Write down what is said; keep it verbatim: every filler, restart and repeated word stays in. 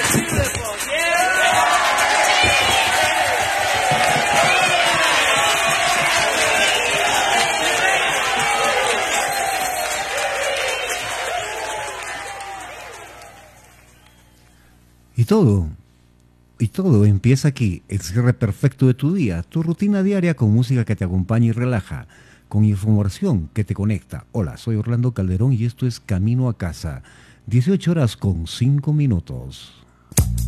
Y todo, y todo empieza aquí, el cierre perfecto de tu día, tu rutina diaria con música que te acompaña y relaja, con información que te conecta. Hola, soy Orlando Calderón y esto es Camino a Casa, dieciocho horas con cinco minutos.